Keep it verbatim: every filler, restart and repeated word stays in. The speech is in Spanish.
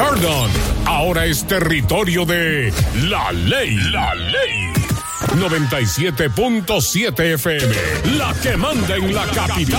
Perdón, ahora es territorio de La Ley. La Ley. noventa y siete punto siete F M, la que manda en la capital.